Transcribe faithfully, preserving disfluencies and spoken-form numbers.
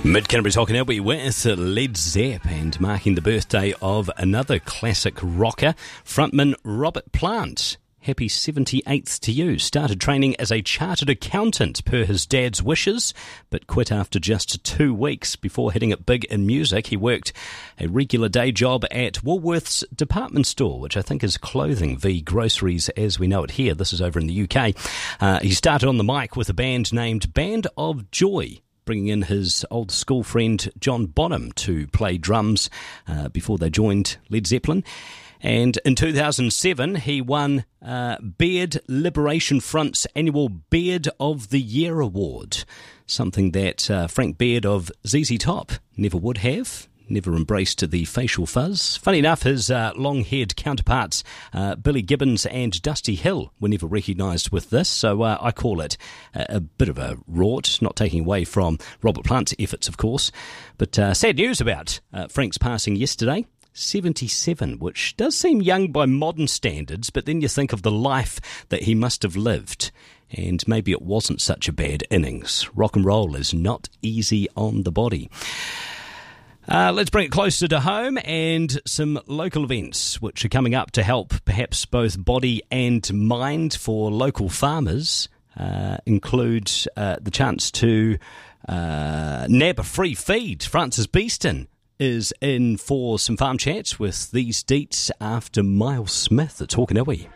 Mid-Canterbury Talking Elby with Led Zepp, and marking the birthday of another classic rocker, frontman Robert Plant. Happy seventy-eighth to you. Started training as a chartered accountant per his dad's wishes, but quit after just two weeks before hitting it big in music. He worked a regular day job at Woolworths department store, which I think is clothing v groceries as we know it here. This is over in the U K. Uh, he started on the mic with a band named Band of Joy, bringing in his old school friend John Bonham to play drums uh, before they joined Led Zeppelin. And in two thousand seven, he won uh, Beard Liberation Front's annual Beard of the Year award, something that uh, Frank Beard of Z Z Top never would have. Never embraced the facial fuzz. Funny enough, his uh, long-haired counterparts, uh, Billy Gibbons and Dusty Hill, were never recognised with this, so uh, I call it a, a bit of a rort, not taking away from Robert Plant's efforts, of course. But uh, sad news about uh, Frank's passing yesterday. seventy-seven, which does seem young by modern standards, but then you think of the life that he must have lived, and maybe it wasn't such a bad innings. Rock and roll is not easy on the body. Uh, let's bring it closer to home and some local events which are coming up to help perhaps both body and mind for local farmers. Uh, include uh, the chance to uh, nab a free feed. Francis Beeston is in for some farm chats with these deets after Miles Smith at Talking Elby.